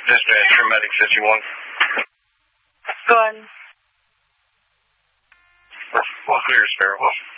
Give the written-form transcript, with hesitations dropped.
Dispatcher, Medic 51. Go ahead. Well, clear, Sparrow.